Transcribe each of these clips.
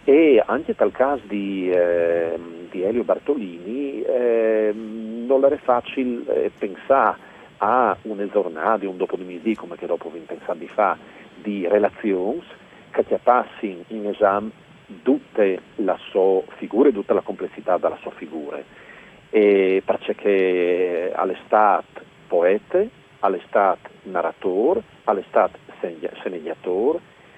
E anche tal caso di Elio Bartolini non era facile pensare a un giornale, un dopo di mesi, come che dopo vi pensate di fare, di relazioni che ti passi in esame tutta la sua figura e tutta la complessità della sua figura. E perché all'estate poeta, all'estate narratore, all'estate sceneggiatore,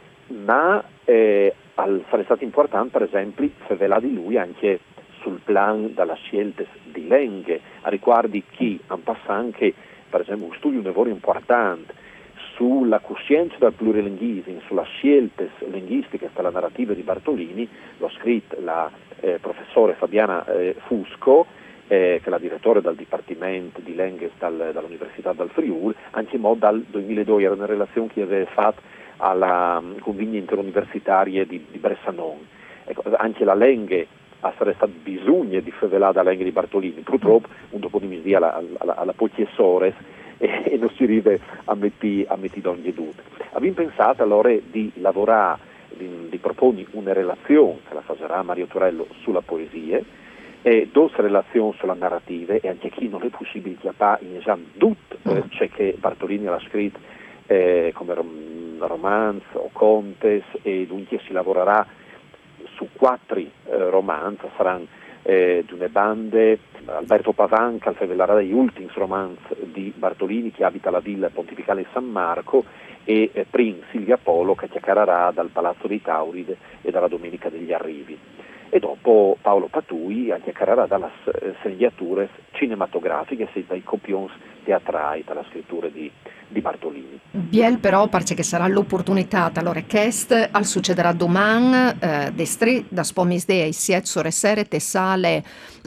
ma sarebbe stato importante, per esempio, rivelare di lui anche sul plan della scelta di lingue, a riguardo chi ha passato anche, per esempio, un studio, un lavoro importante sulla coscienza del plurilinguismo, sulla scelta linguistica della narrativa di Bartolini, l'ho scritto la professore Fabiana Fusco, che è la direttore del Dipartimento di Lingue dall'Università del Friuli, anche dal 2002, era una relazione che aveva fatto alla convegno interuniversitaria di Bressanone. Ecco, anche la lingue sarebbe stato bisogno di rivelare la lingua di Bartolini, purtroppo un dopo di mesi alla pochiessores e non si arriva a mettere d'ogni dubbio. Abbiamo pensato allora di lavorare, di proporre una relazione che la farà Mario Turello sulla poesia, e due relazioni sulla narrativa, e anche qui non è possibile chiappare in esame tutto ciò che Bartolini ha scritto come romanzo o contes, e dunque si lavorerà su 4 romanzi, saranno di una bande Alberto Pavan che rivelerà degli ultimi romanzi di Bartolini, che abita la villa pontificale di San Marco, e Prin Silvia Polo che chiacchiererà dal Palazzo dei Tauride e dalla Domenica degli Arrivi. E dopo Paolo Patui chiacchiererà dalle sceneggiature cinematografiche e dai copions teatrali dalla scrittura di Bartolini. Biel però parce che sarà l'opportunità all'orchestra al succederà domani destri da spomisdea e siet soresere tessale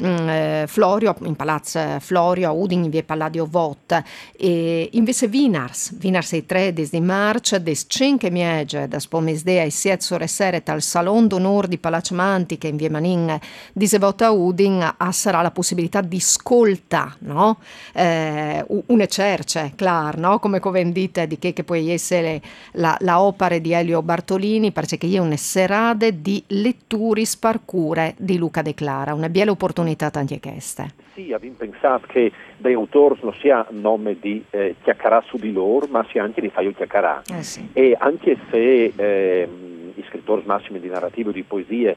Florio in Palazzo Florio a Udin in via Palladio Vot, e invece Vinars i 3 di marzo des 5 miege da spomisdea e siet soresere al Salon d'Onor di Palazzo Manti che in via Manin di Sevota a Udin sarà la possibilità di ascolta, no? Une cerce, clar, no? Come covendite di che può essere la opera di Elio Bartolini, perché io una serade di letture sparcure di Luca De Clara, una bella opportunità anche queste. Sì, abbiamo pensato che dei autori non sia nome di chiacchierà su di loro, ma sia anche di fare chiacchierà. Sì. E anche se gli scrittori massimi di narrativa e di poesie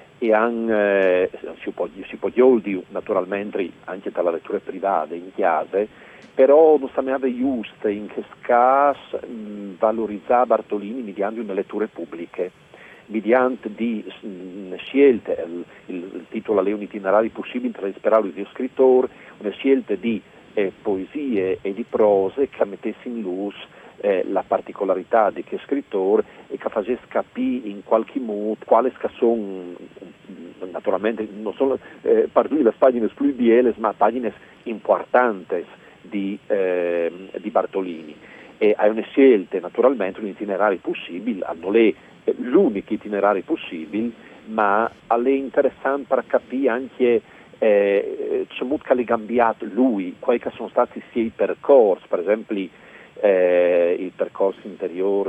e si può dire naturalmente anche dalla lettura privata in chiave, però non sapeva giusto in che caso valorizzare Bartolini mediante una letture pubbliche, mediante di scelte, il titolo è un itinerario possibile tra ispirare di scrittori, una scelta di poesie e di prose che mettesse in luce la particolarità di che scrittore e che facesse capire in qualche modo quali sono, naturalmente non solo parli le pagine più belle, ma pagine importanti di Bartolini. E hai una scelta, naturalmente un itinerario possibile, non è l'unico itinerario possibile, ma è interessante per capire anche c'è molto che ha cambiato lui, quali che sono stati sia i percorsi, per esempio il percorso interiore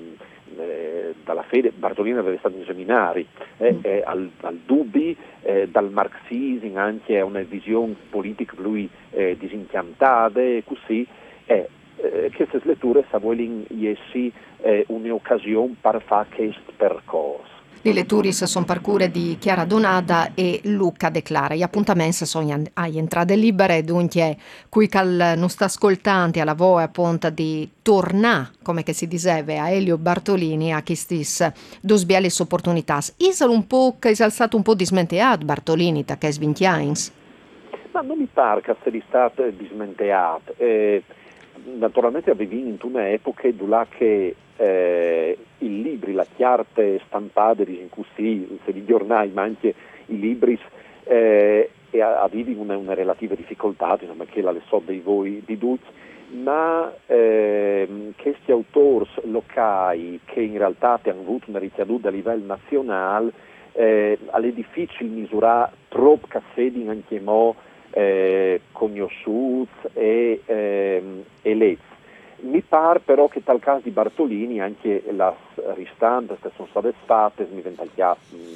dalla fede. Bartolini aveva stato in seminari, al dubbi dal marxismo, anche a una visione politica per lui disinchiantata, e così queste letture vogliono essere un'occasione per fare questo percorso. Le letture sono parcure di Chiara Donada e Luca De Clara. Gli appuntamenti sono a entrate libere, dunque qui non sta ascoltando alla voce appunto di tornare, come che si diceva, a Elio Bartolini a queste due belle opportunità. È stato un po' dismenteato Bartolini da che svinchiains? Ma non mi pare che sia stato dismenteato. Naturalmente avevi in un'epoca dove che i libri, la chiarte stampate in così, se i giornali, ma anche i libri avevi una relativa difficoltà, insomma, che la so dei voi di tutti, ma questi autori locali che in realtà hanno avuto una ricaduta a livello nazionale, è difficile misurare troppo cassedi anche conosciuti e letti. Mi pare però che tal caso di Bartolini anche le ristanti che sono state fatte mi